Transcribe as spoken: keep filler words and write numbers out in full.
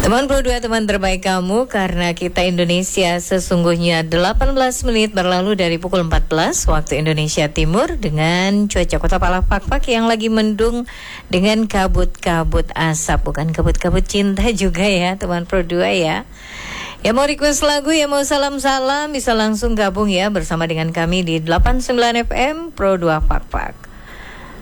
Teman Pro dua, teman terbaik kamu, karena kita Indonesia sesungguhnya delapan belas menit berlalu dari pukul empat belas waktu Indonesia Timur, dengan cuaca Kota Palafak yang lagi mendung dengan kabut-kabut asap, bukan kabut-kabut cinta juga ya teman Pro dua ya. Ya mau request lagu, ya mau salam-salam, bisa langsung gabung ya bersama dengan kami di delapan puluh sembilan F M Pro dua Fakfak.